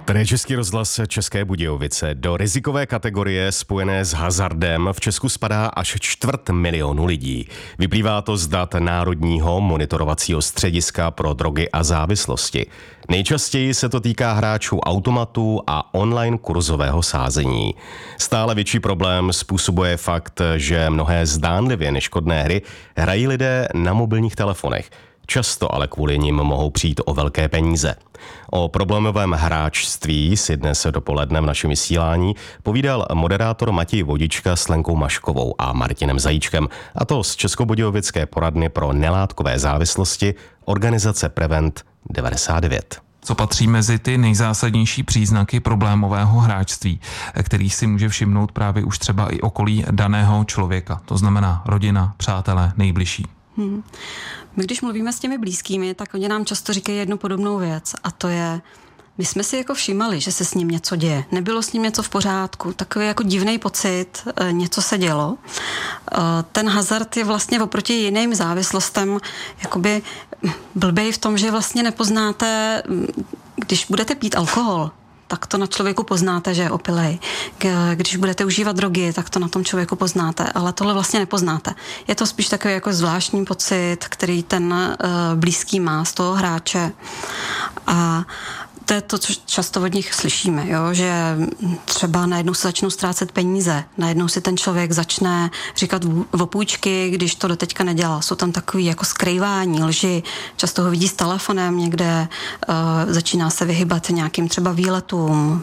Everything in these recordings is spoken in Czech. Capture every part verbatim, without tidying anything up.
Tady je Český rozhlas České Budějovice. Do rizikové kategorie spojené s hazardem v Česku spadá až čtvrt milionu lidí. Vyplývá to z dat Národního monitorovacího střediska pro drogy a závislosti. Nejčastěji se to týká hráčů automatů a online kurzového sázení. Stále větší problém způsobuje fakt, že mnohé zdánlivě neškodné hry hrají lidé na mobilních telefonech. Často ale kvůli nim mohou přijít o velké peníze. O problémovém hráčství si dnes dopoledne v našem vysílání povídal moderátor Matěj Vodička s Lenkou Maškovou a Martinem Zajíčkem, a to z Českobudějovické poradny pro nelátkové závislosti organizace Prevent devadesát devět. Co patří mezi ty nejzásadnější příznaky problémového hráčství, který si může všimnout právě už třeba i okolí daného člověka, to znamená rodina, přátelé, nejbližší? Hmm. My když mluvíme s těmi blízkými, tak oni nám často říkají jednu podobnou věc, a to je, my jsme si jako všímali, že se s ním něco děje. Nebylo s ním něco v pořádku, takový jako divný pocit, něco se dělo. Ten hazard je vlastně oproti jiným závislostem jakoby blbej v tom, že vlastně nepoznáte, když budete pít alkohol, tak to na člověku poznáte, že je opilej. Když budete užívat drogy, tak to na tom člověku poznáte, ale tohle vlastně nepoznáte. Je to spíš takový jako zvláštní pocit, který ten uh, blízký má z toho hráče. A to je to, co často od nich slyšíme, jo? Že třeba najednou se začnou ztrácet peníze, najednou si ten člověk začne říkat o půjčky, když to doteďka nedělá. Jsou tam takový jako skrývání, lži, často ho vidí s telefonem někde, uh, začíná se vyhybat nějakým třeba výletům.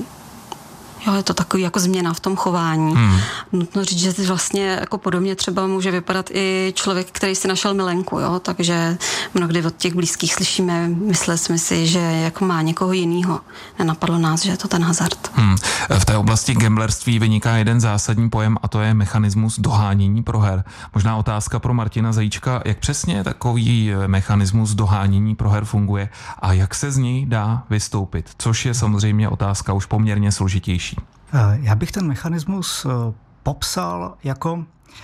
Jo, je to takový jako změna v tom chování. Hmm. Nutno říct, že vlastně jako podobně třeba může vypadat i člověk, který si našel milenku, jo, takže mnohdy od těch blízkých slyšíme, mysleli jsme si, že jako má někoho jinýho. Nenapadlo nás, že je to ten hazard. Hmm. V té oblasti gamblerství vyniká jeden zásadní pojem, a to je mechanismus dohánění proher. Možná otázka pro Martina Zajíčka, jak přesně takový mechanismus dohánění proher funguje a jak se z něj dá vystoupit, což je samozřejmě otázka už poměrně složitější. Já bych ten mechanismus popsal jako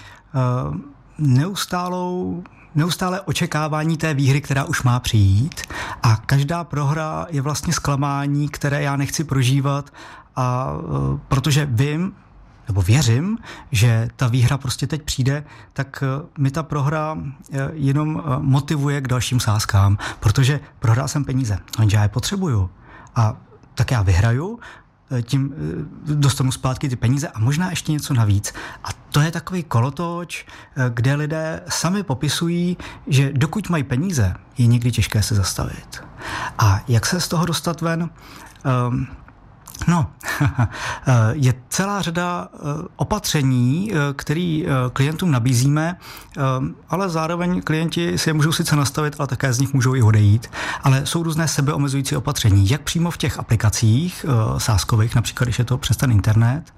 neustálou, neustálé očekávání té výhry, která už má přijít, a každá prohra je vlastně zklamání, které já nechci prožívat, a protože vím, nebo věřím, že ta výhra prostě teď přijde, tak mi ta prohra jenom motivuje k dalším sázkám, protože prohrál jsem peníze, jenže já je potřebuju, a tak já vyhraju, tím dostanu zpátky ty peníze a možná ještě něco navíc. A to je takový kolotoč, kde lidé sami popisují, že dokud mají peníze, je někdy těžké se zastavit. A jak se z toho dostat ven? Um, No, je celá řada opatření, které klientům nabízíme, ale zároveň klienti si je můžou sice nastavit, ale také z nich můžou i odejít. Ale jsou různé sebeomezující opatření, jak přímo v těch aplikacích sázkových, například když je to přes ten internet,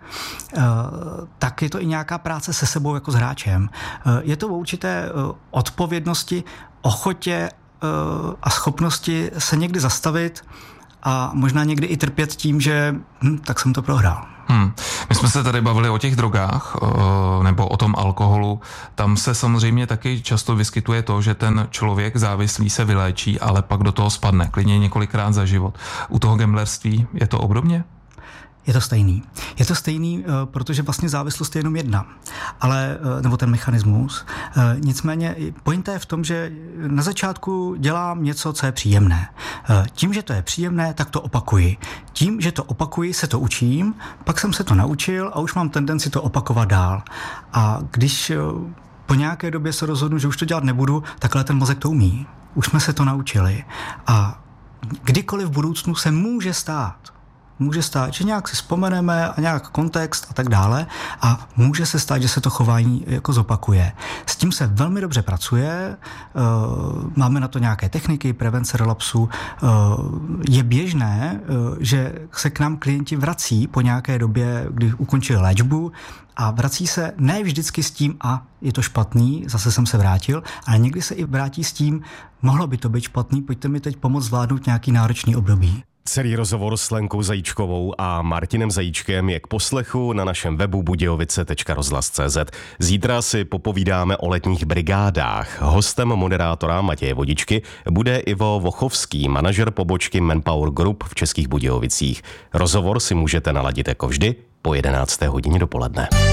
tak je to i nějaká práce se sebou jako s hráčem. Je to o určité odpovědnosti, ochotě a schopnosti se někdy zastavit a možná někdy i trpět tím, že hm, tak jsem to prohrál. Hmm. My jsme se tady bavili o těch drogách nebo o tom alkoholu. Tam se samozřejmě taky často vyskytuje to, že ten člověk závislý se vyléčí, ale pak do toho spadne, klidně několikrát za život. U toho gamblerství je to obdobně? Je to stejný. Je to stejný, protože vlastně závislost je jenom jedna, ale, nebo ten mechanismus. Nicméně pointa je v tom, že na začátku dělám něco, co je příjemné. Tím, že to je příjemné, tak to opakuji. Tím, že to opakuji, se to učím, pak jsem se to naučil a už mám tendenci to opakovat dál. A když po nějaké době se rozhodnu, že už to dělat nebudu, takhle ten mozek to umí. Už jsme se to naučili. A kdykoliv v budoucnu se může stát, Může stát, že nějak si vzpomeneme a nějak kontext a tak dále, a může se stát, že se to chování jako zopakuje. S tím se velmi dobře pracuje, máme na to nějaké techniky, prevence relapsu. Je běžné, že se k nám klienti vrací po nějaké době, kdy ukončili léčbu, a vrací se ne vždycky s tím, a je to špatný, zase jsem se vrátil, ale někdy se i vrátí s tím, mohlo by to být špatný, pojďte mi teď pomoct zvládnout nějaký náročný období. Celý rozhovor s Lenkou Zajíčkovou a Martinem Zajíčkem je k poslechu na našem webu budějovice tečka rozhlas tečka cé zet. Zítra si popovídáme o letních brigádách. Hostem moderátora Matěje Vodičky bude Ivo Vochovský, manažer pobočky Manpower Group v Českých Budějovicích. Rozhovor si můžete naladit jako vždy po jedenácté hodině dopoledne.